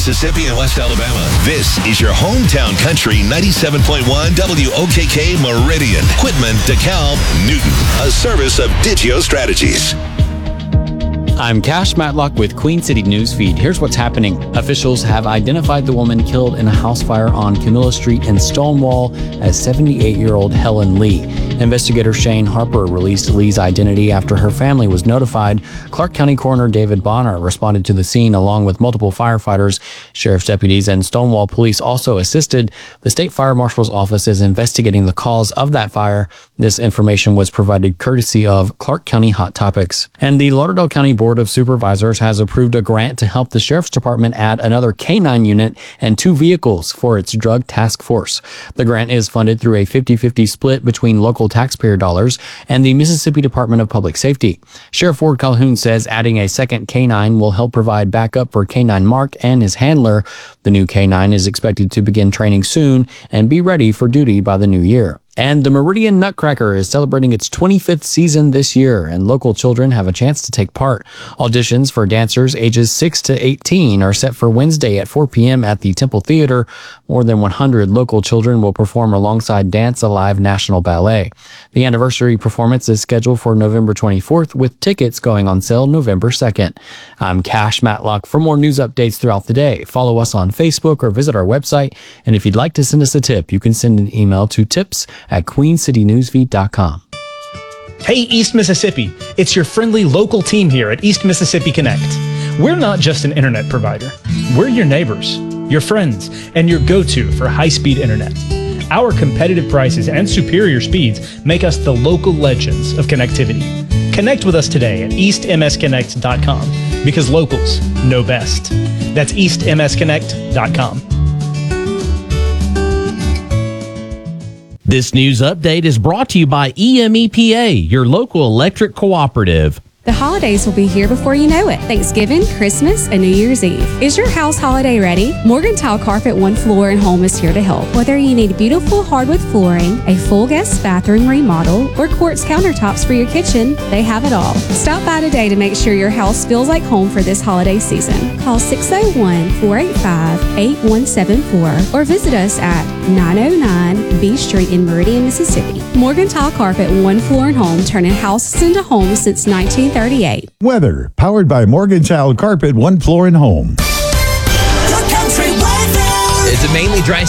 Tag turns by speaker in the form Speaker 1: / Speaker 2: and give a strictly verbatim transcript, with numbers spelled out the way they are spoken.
Speaker 1: Mississippi, and West Alabama. This is your hometown country ninety-seven point one W O K K Meridian, Quitman, DeKalb, Newton. A service of Digio Strategies.
Speaker 2: I'm Cash Matlock with Queen City Newsfeed. Here's what's happening. Officials have identified the woman killed in a house fire on Camilla Street in Stonewall as seventy-eight-year-old Helen Lee. Investigator Shane Harper released Lee's identity after her family was notified. Clark County Coroner David Bonner responded to the scene along with multiple firefighters. Sheriff's deputies and Stonewall police also assisted. The state fire marshal's office is investigating the cause of that fire. This information was provided courtesy of Clark County Hot Topics. And the Lauderdale County Board of Supervisors has approved a grant to help the Sheriff's Department add another K nine unit and two vehicles for its drug task force. The grant is funded through a fifty-fifty split between local taxpayer dollars and the Mississippi Department of Public Safety. Sheriff Ward Calhoun says adding a second K nine will help provide backup for K nine Mark and his handler. The new K nine is expected to begin training soon and be ready for duty by the new year. And the Meridian Nutcracker is celebrating its twenty-fifth season this year, and local children have a chance to take part. Auditions for dancers ages six to eighteen are set for Wednesday at four p.m. at the Temple Theater. More than one hundred local children will perform alongside Dance Alive National Ballet. The anniversary performance is scheduled for November twenty-fourth, with tickets going on sale November second. I'm Cash Matlock. For more news updates throughout the day, follow us on Facebook or visit our website. And if you'd like to send us a tip, you can send an email to tips at queen city newsfeed dot com.
Speaker 3: Hey, East Mississippi, it's your friendly local team here at East Mississippi Connect. We're not just an internet provider. We're your neighbors, your friends, and your go-to for high-speed internet. Our competitive prices and superior speeds make us the local legends of connectivity. Connect with us today at east m s connect dot com because locals know best. That's east m s connect dot com.
Speaker 4: This news update is brought to you by E M E P A, your local electric cooperative.
Speaker 5: The holidays will be here before you know it. Thanksgiving, Christmas, and New Year's Eve. Is your house holiday ready? Morgan Tile Carpet One Floor and Home is here to help. Whether you need beautiful hardwood flooring, a full guest bathroom remodel, or quartz countertops for your kitchen, they have it all. Stop by today to make sure your house feels like home for this holiday season. Call six oh one, four eight five, eight one seven four or visit us at nine oh nine B Street in Meridian, Mississippi. Morgan Tile Carpet One Floor and Home, turning houses into homes since nineteen thirty-eight.
Speaker 6: Weather, powered by Morganchild Carpet One Floor and Home.
Speaker 7: It's a mainly dry